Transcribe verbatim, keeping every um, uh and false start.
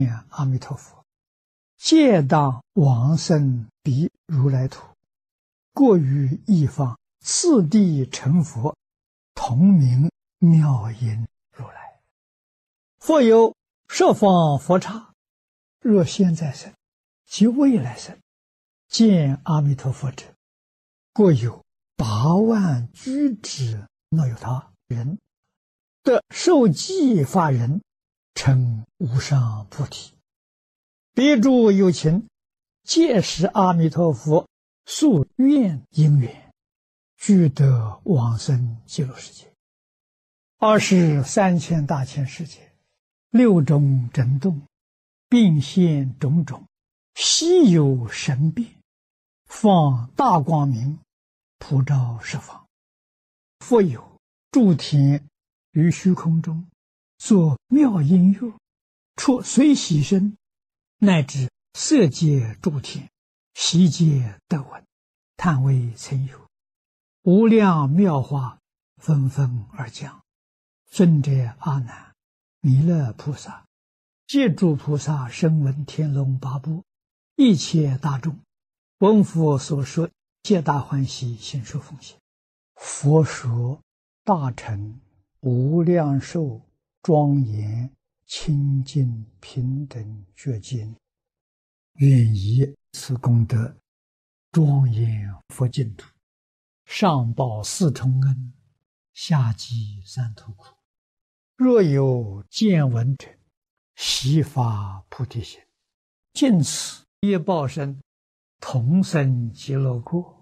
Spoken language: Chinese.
阿弥陀佛，借当往生彼如来土，过于一方，次第成佛，同名妙音如来。复有十方佛刹，若现在生及未来生，见阿弥陀佛者，过有八万居之若有他人，得受记法人，成无上菩提。彼诸有情，皆是阿弥陀佛宿愿因缘，具得往生极乐世界。二十三千大千世界，六种震动，并现种种，稀有神变，放大光明，普照十方。复有诸天于虚空中，作妙音乐，出随喜声，乃至色界诸天，悉皆得闻，叹为曾有。无量妙话纷纷而讲。尊者阿难，弥勒菩萨，借诸菩萨声闻天龙八部，一切大众，闻佛所说，皆大欢喜，信受奉献。佛说大乘无量寿庄严清净平等觉经，愿以此功德庄严佛净土，上报四重恩，下济三途苦。若有见闻者，悉发菩提心，尽此业报身，同生极乐国。